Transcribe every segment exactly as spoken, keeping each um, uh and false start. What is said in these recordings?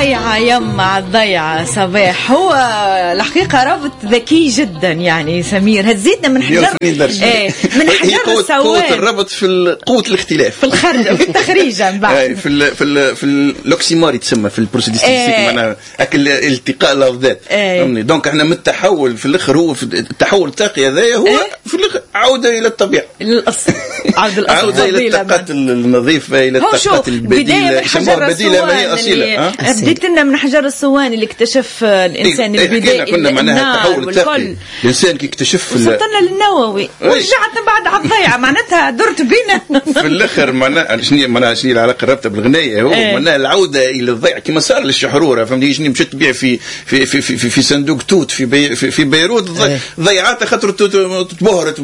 الضيعة يما الضيعة صباح. هو الحقيقة رابط ذكي جدا يعني سمير. هزيدنا من حجر ايه من حجر السواد. قوة الربط في قوة الاختلاف في الخرج في التخريج من بعد في ال في ال في الاوكسيمار تسمى في البروسيديستيك ايه. معناها اكل التقاء اللفظات فهمني. دونك احنا من التحول في الاخر هو في التحول الطاقي هذايا هو ايه؟ في الاخر عودة الى الطبيعة للاصل عودة عودة الى الطاقات النظيفة الى الطاقات البديلة يسموها بديلة ما هي أصيلة. بديت لنا من حجر الصوان اللي اكتشف الانسان إيه البدائي كنا معناها التحول الطاقي الانسان كي اكتشف وصلنا للنووي ورجعتنا بعد على الضيعه معناتها درت بينا في الاخر معناها شنو معناها شنو العلاقه الرابطه بالغنايه هو ايه. معناها العوده الى الضيعه كما صار للشحروره فهمتني شنو مشات تبيع في في في في, في صندوق توت في بي في, في بيروت ضيعاتها خاطر تبهرت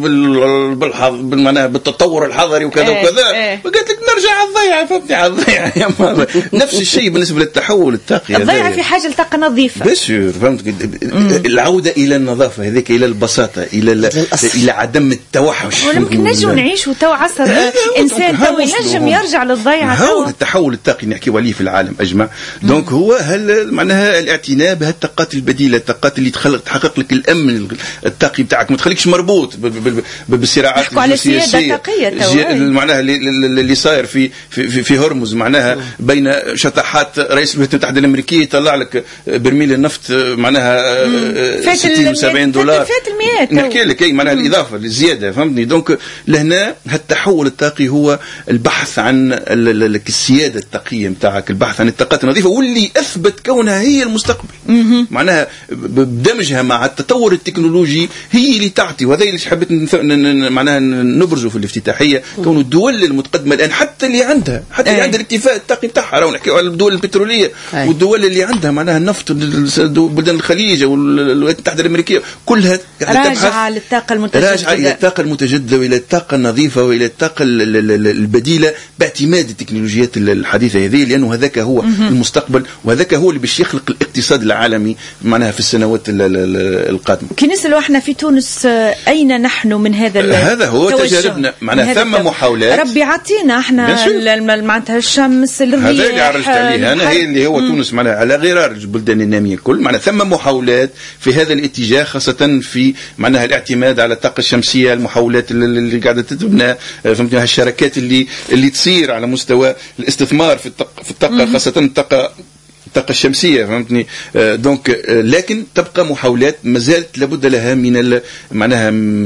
بالحظ بالمعناها بالتطور الحضري وكذا ايه. وكذا ايه. وقالت لك نرجع على الضيعه فهمتني على الضيعه يا ماما. نفس الشيء بالنسبه للتحول الطاقي الضيعه في حاجه لطاقه نظيفه بسير فهمت العوده الى النظافه هذيك الى البساطه الى الى عدم التوحش. ولكن نجم نعيشوا تو عصر انسان تو ينجم يرجع للضيعه. هو التحول الطاقي نحكيو عليه في العالم اجمع. دونك هو هل معناها الاعتناء بهالطاقات البديله الطاقات اللي تخلق تحقق لك الامن الطاقي بتاعك ما تخليكش مربوط بالصراعات السياسيه معناها اللي صاير في في في هرمز معناها بين شطحات رئيس الولايات المتحده الامريكيه يطلع لك برميل النفط معناها ستين وسبعين دولار فات المئات نحكي لك اي معناها الاضافه الزياده فهمتني. دونك لهنا هالتحول الطاقي هو البحث عن السياده الطاقيه نتاعك البحث عن الطاقات النظيفه واللي اثبت كونها هي المستقبل معناها بدمجها مع التطور التكنولوجي هي اللي تعطي. وهذا اللي حبيت معناها نبرزه في الافتتاحيه كون الدول المتقدمه الان حتى اللي عندها حتى اللي عندها الاكتفاء الطاقي بتاعها راهو نحكيو على الدول البتروليه والدول اللي عندها معناها النفط بلدان الخليج والولايات المتحده الامريكيه كلها راجعه للطاقه المتجدده راجعه الى الطاقه المتجدده والى الطاقه النظيفه والى الطاقه البديله باعتماد التكنولوجيات الحديثه هذه لانه هذاك هو المستقبل وهذاك هو اللي باش يخلق الاقتصاد العالمي معناها في السنوات القادمه. كي نسالوا احنا في تونس اين نحن من هذا هذا هو تجاربنا معناها ثم محاولات ربي يعطينا احنا معناتها الشمس الرياح هذا اللي عرجت عليه انا هي اللي هو مم. تونس معناها على غرار البلدان الناميه الكل معناها ثم محاولات في هذا الاتجاه خاصه في معناها الاعتماد على الطاقه الشمسيه المحاولات اللي قاعده تتبنى فهمتني هالشركات اللي اللي تصير على مستوى الاستثمار في الطاقه في الطاقه خاصه الطاقه الطاقة الشمسية فهمتني. آه دونك آه لكن تبقى محاولات ما زالت لابد لها من معناها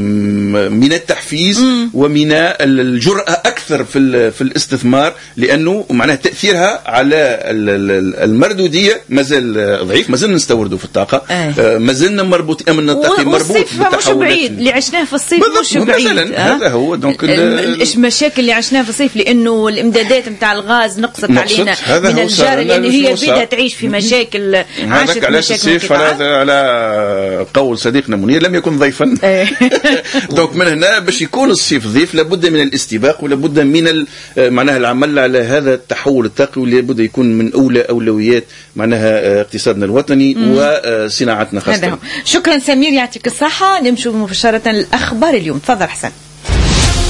من التحفيز مم. ومن الجرأة أكثر في في الاستثمار لأنه معناها تأثيرها على المردودية ما زال ضعيف ما زلنا نستوردوا في الطاقة آه ما زلنا مربوط أمن الطاقي مربوط بالتحولات مش بعيد اللي عشناه في الصيف مش بعيد آه؟ هذا هو دونك المشاكل اللي عشناها في الصيف لأنه الإمدادات نتاع الغاز نقصت علينا من الجار لأنه هي بدها تعيش في مشاكل عاشت علاش الصيف على على قول صديقنا منير لم يكن ضيفا دونك من هنا باش يكون الصيف ضيف لابد من الاستباق ولابد من معناها العمل على هذا التحول الطاقي واللي لابد يكون من اولى اولويات معناها اقتصادنا الوطني مم. وصناعتنا خاصه. شكرا سمير يعطيك الصحه. نمشوا مباشره للاخبار اليوم. تفضل حسن.